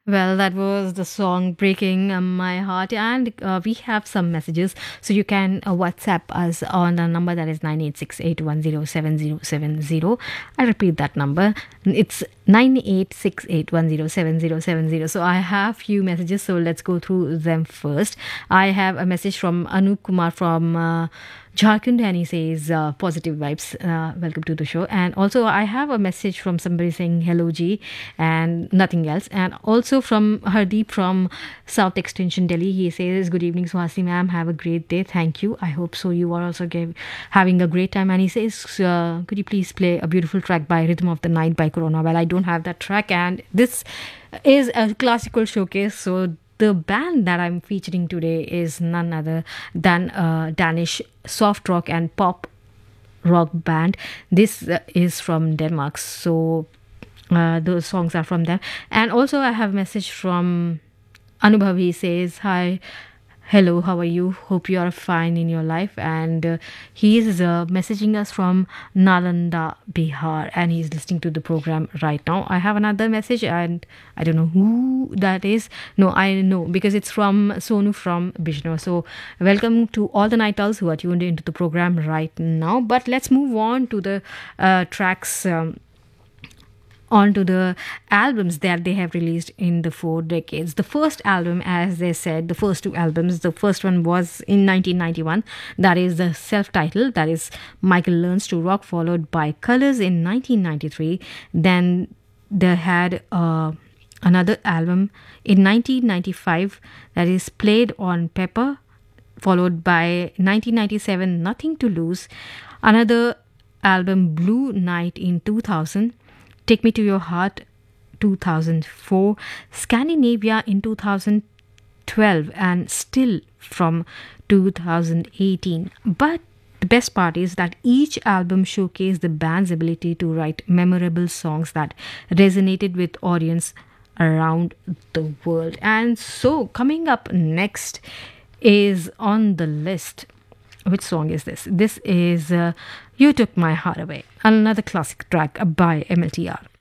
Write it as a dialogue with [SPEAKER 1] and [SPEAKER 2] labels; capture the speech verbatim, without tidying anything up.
[SPEAKER 1] Well, that was the song Breaking uh, My Heart. And uh, we have some messages. So you can uh, WhatsApp us on the number that is nine eight six eight one zero seven zero seven zero. I'll repeat that number. It's nine eight six eight one zero seven zero seven zero. So I have few messages. So let's go through them first. I have a message from Anup Kumar from uh, Jharkhand, and he says uh, positive vibes. Uh, welcome to the show. And also I have a message from somebody saying hello G and nothing else. And also from Hardeep from South Extension Delhi, he says good evening Swasti ma'am, have a great day, thank you, I hope so you are also gave, having a great time. And he says uh, could you please play a beautiful track by Rhythm of the Night by Corona. Well, I don't have that track, and this is a classical showcase, so the band that I'm featuring today is none other than a Danish soft rock and pop rock band. This uh, is from Denmark, so uh, those songs are from them. And also I have a message from Anubhav. He says hi, hello, how are you, hope you are fine in your life. And uh, he is uh, messaging us from Nalanda, Bihar, and he's listening to the program right now. I have another message, and I don't know who that is. No, I know, because it's from Sonu from Bijnor. So welcome to all the night owls who are tuned into the program right now. But let's move on to the uh, tracks um, onto the albums that they have released in the four decades. The first album, as they said, the first two albums, the first one was in nineteen ninety-one. That is the self-titled, that is Michael Learns to Rock, followed by Colors in nineteen ninety-three. Then they had uh, another album in nineteen ninety-five, that is Played on Pepper, followed by nineteen ninety-seven, Nothing to Lose. Another album, Blue Night, in two thousand. Take Me to Your Heart, two thousand four, Scandinavia in two thousand twelve, and Still from two thousand eighteen. But the best part is that each album showcased the band's ability to write memorable songs that resonated with audience around the world. And so coming up next is on the list. Which song is this? This is uh, You Took My Heart Away, another classic track by M L T R.